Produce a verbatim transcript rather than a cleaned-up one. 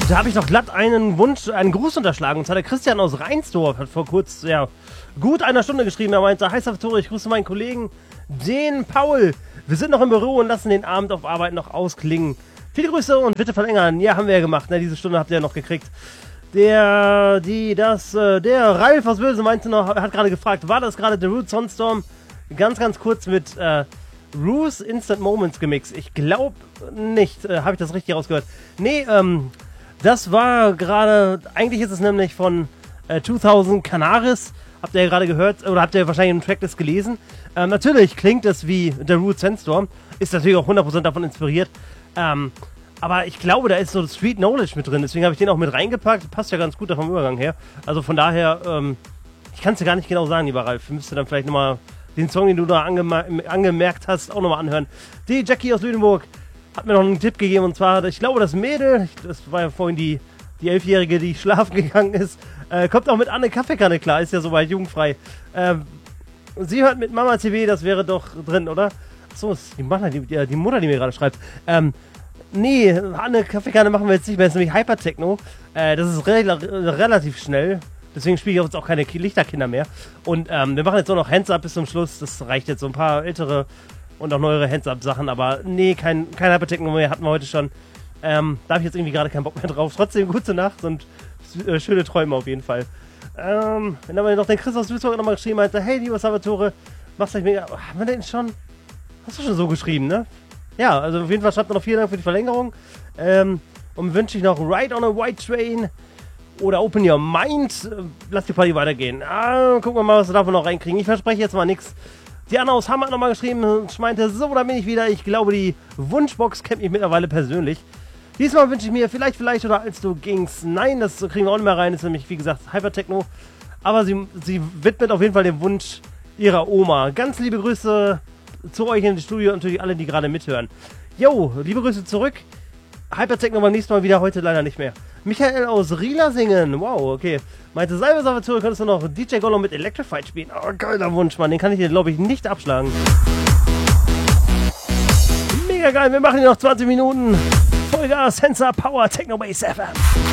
Da habe ich doch glatt einen Wunsch, einen Gruß unterschlagen. Und zwar der Christian aus Reinsdorf hat vor kurz, ja, gut einer Stunde geschrieben. Er meinte, hi Salvatore, ich grüße meinen Kollegen, den Paul. Wir sind noch im Büro und lassen den Abend auf Arbeit noch ausklingen. Viele Grüße und bitte verlängern. Ja, haben wir ja gemacht, ne? Diese Stunde habt ihr ja noch gekriegt. Der, die, das, äh, der Ralf aus Böse meinte noch, hat gerade gefragt, war das gerade The Root Sunstorm? Ganz, ganz kurz mit, äh, Roos Instant Moments gemixt. Ich glaube nicht. Äh, habe ich das richtig rausgehört? Nee, ähm, das war gerade, eigentlich ist es nämlich von äh, zweitausend Canaris. Habt ihr ja gerade gehört, oder habt ihr wahrscheinlich im Tracklist gelesen. Ähm, natürlich klingt es wie The Root Sandstorm. Ist natürlich auch hundert Prozent davon inspiriert. Ähm, aber ich glaube, da ist so Street Knowledge mit drin. Deswegen habe ich den auch mit reingepackt. Passt ja ganz gut da vom Übergang her. Also von daher, ähm, ich kann es ja gar nicht genau sagen, lieber Ralf. Müsste dann vielleicht nochmal den Song, den du da angem- angemerkt hast, auch nochmal anhören. Die Jackie aus Lüneburg hat mir noch einen Tipp gegeben, und zwar, ich glaube, das Mädel, das war ja vorhin die, die Elfjährige, die schlafen gegangen ist, äh, kommt auch mit Anne Kaffeekanne klar, ist ja soweit jugendfrei. Ähm, sie hört mit Mama T V, das wäre doch drin, oder? Achso, ist die Mutter, die, die Mutter, die mir gerade schreibt. Ähm, nee, Anne Kaffeekanne machen wir jetzt nicht mehr, das ist nämlich Hypertechno. Äh, das ist re- relativ schnell. Deswegen spiele ich jetzt auch keine Lichterkinder mehr. Und ähm, wir machen jetzt nur noch Hands-Up bis zum Schluss. Das reicht jetzt, so ein paar ältere und auch neuere Hands-Up-Sachen. Aber nee, kein, kein Hypertechno mehr, hatten wir heute schon. Ähm, da habe ich jetzt irgendwie gerade keinen Bock mehr drauf. Trotzdem gute Nacht und äh, schöne Träume auf jeden Fall. Ähm, dann haben wir noch den Chris aus Duisburg nochmal geschrieben, meinte, hey, lieber Salvatore, machst du mega... Haben wir den schon... Hast du schon so geschrieben, ne? Ja, also auf jeden Fall schreibt er noch vielen Dank für die Verlängerung. Ähm, und wünsche ich noch Ride on a White Train oder Open Your Mind. Lass die Party weitergehen. Ah, gucken wir mal, was wir davon noch reinkriegen. Ich verspreche jetzt mal nichts. Die Anna aus Hammer hat nochmal geschrieben und meinte, so, da bin ich wieder. Ich glaube, die Wunschbox kennt mich mittlerweile persönlich. Diesmal wünsche ich mir vielleicht, vielleicht oder als du gingst. Nein, das kriegen wir auch nicht mehr rein. Das ist nämlich, wie gesagt, Hypertechno. Aber sie, sie widmet auf jeden Fall dem Wunsch ihrer Oma. Ganz liebe Grüße zu euch in das Studio und natürlich alle, die gerade mithören. Jo, liebe Grüße zurück. Hypertechno beim nächsten Mal wieder, heute leider nicht mehr. Michael aus Rila singen. Wow, okay. Meinte, Salve Salvatore, könntest du noch D J Gollum mit Electrified spielen? Oh, geiler Wunsch, Mann. Den kann ich dir, glaube ich, nicht abschlagen. Mega geil, wir machen hier noch zwanzig Minuten. Vollgas, Sensor, Power, Techno Base F M.